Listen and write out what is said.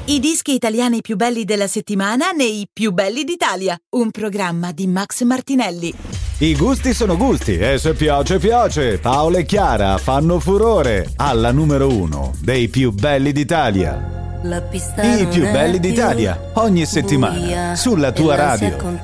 I dischi italiani più belli della settimana nei Più belli d'Italia, un programma di Max Martinelli. I gusti sono gusti e se piace piace. Paola e Chiara fanno furore alla numero 1 dei Più belli d'Italia. La pista I non più è belli più d'Italia ogni settimana buia sulla e tua l'ansia radio.